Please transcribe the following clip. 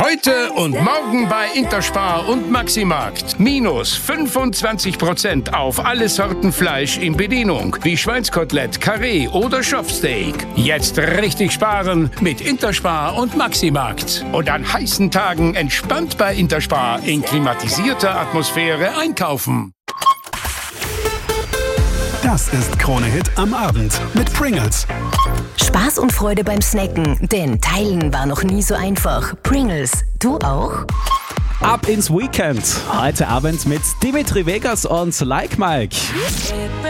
Heute und morgen bei Interspar und Maximarkt. Minus 25% auf alle Sorten Fleisch in Bedienung, wie Schweinskotelett, Karree oder Schopfsteak. Jetzt richtig sparen mit Interspar und Maximarkt. Und an heißen Tagen entspannt bei Interspar in klimatisierter Atmosphäre einkaufen. Das ist Krone Hit am Abend mit Pringles. Spaß und Freude beim Snacken, denn Teilen war noch nie so einfach. Pringles, du auch? Ab ins Weekend. Heute Abend mit Dimitri Vegas und Like Mike.